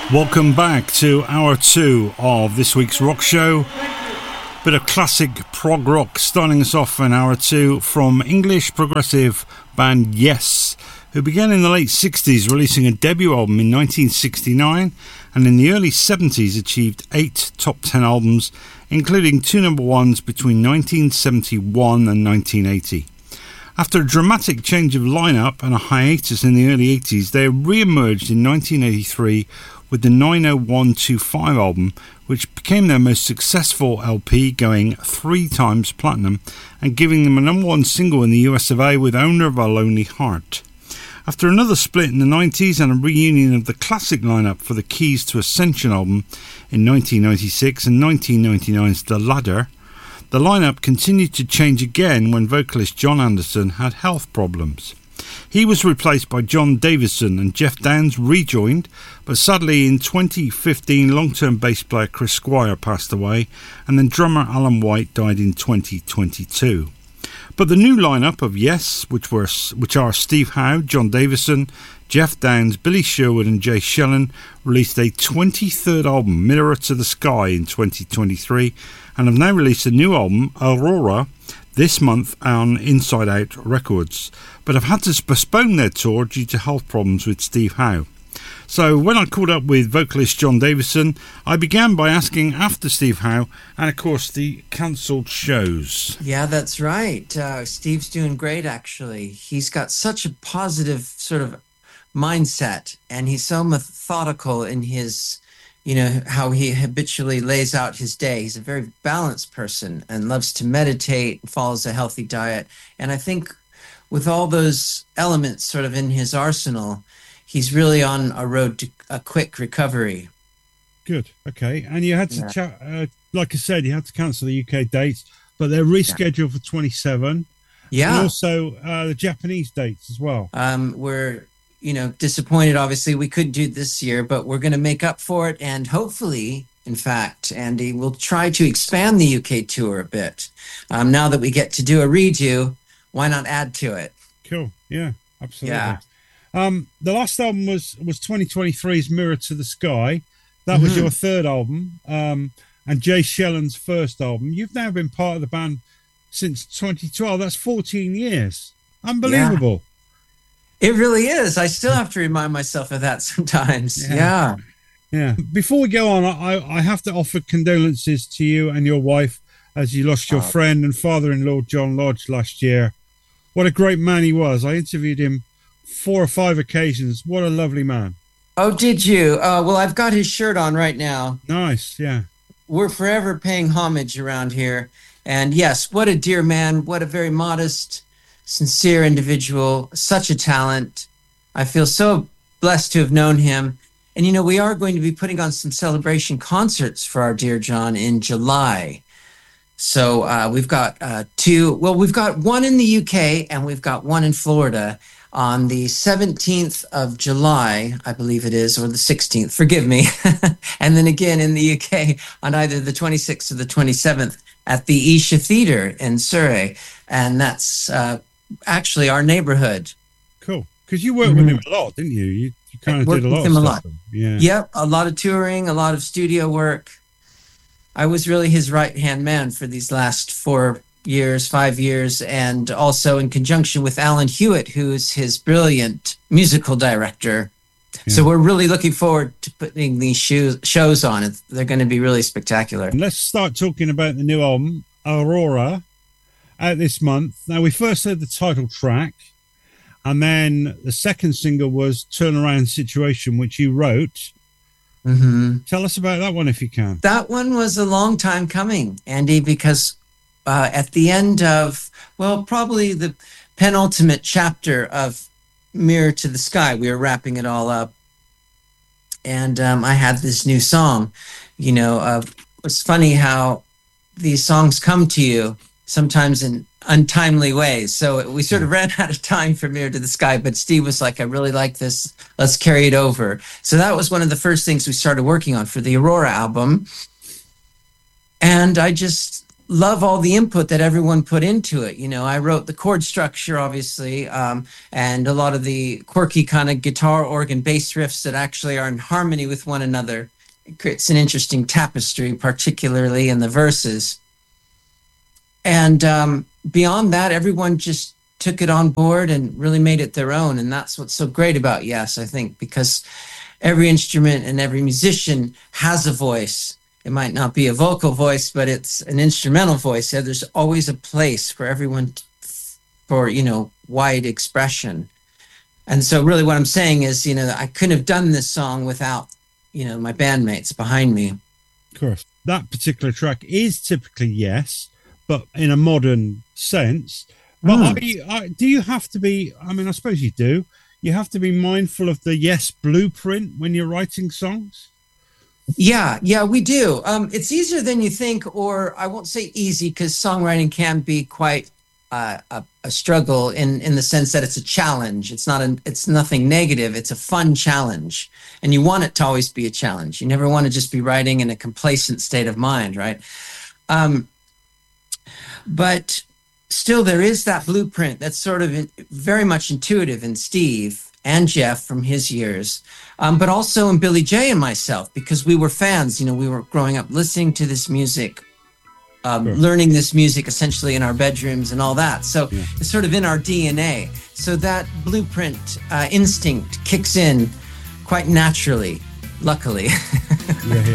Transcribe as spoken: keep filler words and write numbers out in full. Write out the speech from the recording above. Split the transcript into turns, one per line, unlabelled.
Welcome back to hour two of this week's rock show. Bit of classic prog rock starting us off in hour two from English progressive band Yes, who began in the late sixties releasing a debut album in nineteen sixty-nine and in the early seventies achieved eight top ten albums, including two number ones between nineteen seventy-one and nineteen eighty. After a dramatic change of lineup and a hiatus in the early eighties, they re-emerged in nineteen eighty-three with the nine oh one two five album, which became their most successful L P, going three times platinum and giving them a number one single in the U S of A with Owner of a Lonely Heart. After another split in the nineties and a reunion of the classic lineup for the Keys to Ascension album in nineteen ninety-six and nineteen ninety-nine's The Ladder, the lineup continued to change again when vocalist John Anderson had health problems. He was replaced by John Davison and Jeff Downes rejoined, but sadly in twenty fifteen long-term bass player Chris Squire passed away and then drummer Alan White died in twenty twenty-two. But the new lineup of Yes, which were which are Steve Howe, John Davison, Jeff Downes, Billy Sherwood and Jay Shellen, released a twenty-third album, Mirror to the Sky, in twenty twenty-three and have now released a new album, Aurora, this month on Inside Out Records, but have had to postpone their tour due to health problems with Steve Howe. So when I called up with vocalist John Davison, I began by asking after Steve Howe and of course the cancelled shows.
Yeah, that's right. Uh, Steve's doing great, actually. He's got such a positive sort of mindset, and he's so methodical in his, you know, how he habitually lays out his day. He's a very balanced person and loves to meditate, follows a healthy diet. And I think with all those elements sort of in his arsenal, he's really on a road to a quick recovery.
Good. Okay. And you had to,
Yeah.
chat, uh, like I said, you had to cancel the U K dates, but they're rescheduled for twenty-seven.
Yeah.
And also uh, the Japanese dates as well.
Um, we're, you know, disappointed, obviously, we couldn't do it this year, but we're going to make up for it. And hopefully, in fact, Andy, we'll try to expand the U K tour a bit. Um, now that we get to do a redo, why not add to it?
Cool. Yeah, absolutely.
Yeah.
Um, the last album was, was twenty twenty-three's Mirror to the Sky. That was
Mhm.
your third album, um, and Jay Shellen's first album. You've now been part of the band since twenty twelve. That's fourteen years. Unbelievable.
It really is. I still have to remind myself of that sometimes.
Yeah.
Yeah.
Yeah. Before we go on, I, I have to offer condolences to you and your wife as you lost your
Oh.
friend and father-in-law, John Lodge, last year. What a great man he was. I interviewed him four or five occasions. What a lovely man.
Oh, did you? Uh, well, I've got his shirt on right now.
Nice. Yeah.
We're forever paying homage around here. And yes, what a dear man. What a very modest, sincere individual. Such a talent. I feel so blessed to have known him. And, you know, we are going to be putting on some celebration concerts for our dear John in July. So uh, we've got uh, two, well, we've got one in the U K and we've got one in Florida on the seventeenth of July, I believe it is, or the sixteenth, forgive me. And then again in the U K on either the twenty-sixth or the twenty-seventh at the Isha Theatre in Surrey. And that's uh, actually our neighborhood.
Cool. Because you worked with him a lot, didn't you? You, you kind of
Worked
did a lot
with
of
him a
stuff.
lot.
Yeah.
Yep, a lot of touring, a lot of studio work. I was really his right-hand man for these last four years, five years, and also in conjunction with Alan Hewitt, who's his brilliant musical director.
Yeah.
So we're really looking forward to putting these shows, shows on. It's- They're going to be really spectacular.
And let's start talking about the new album, Aurora, out this month. Now, we first heard the title track, and then the second single was Turnaround Situation, which you wrote.
Mm-hmm.
Tell us about that one if you can.
That one was a long time coming, Andy, because uh, at the end of, well, probably the penultimate chapter of Mirror to the Sky, we were wrapping it all up. And um, I had this new song. You know, uh, it's funny how these songs come to you sometimes in untimely ways. So we sort of ran out of time for Mirror to the Sky, but Steve was like, I really like this. Let's carry it over. So that was one of the first things we started working on for the Aurora album. And I just love all the input that everyone put into it. You know, I wrote the chord structure, obviously, um, and a lot of the quirky kind of guitar, organ, bass riffs that actually are in harmony with one another. It creates an interesting tapestry, particularly in the verses. And um, beyond that, everyone just took it on board and really made it their own. And that's what's so great about Yes, I think, because every instrument and every musician has a voice. It might not be a vocal voice, but it's an instrumental voice. Yeah, there's always a place for everyone t- for, you know, wide expression. And so really what I'm saying is, you know, I couldn't have done this song without, you know, my bandmates behind me.
Of course. That particular track is typically Yes, but in a modern sense. But mm. are you, are, do you have to be, I mean, I suppose you do, you have to be mindful of the Yes blueprint when you're writing songs?
Yeah, yeah, we do. Um, it's easier than you think, or I won't say easy, because songwriting can be quite uh, a, a struggle in, in the sense that it's a challenge. It's not an, it's nothing negative. It's a fun challenge, and you want it to always be a challenge. You never want to just be writing in a complacent state of mind, right? Um, but still, there is that blueprint that's sort of in, very much intuitive in Steve and Jeff from his years, um, but also in Billy J and myself, because we were fans. You know, we were growing up listening to this music, um, sure. learning this music essentially in our bedrooms and all that. So yeah. It's sort of in our D N A. So that blueprint uh, instinct kicks in quite naturally, luckily.
yeah, yeah.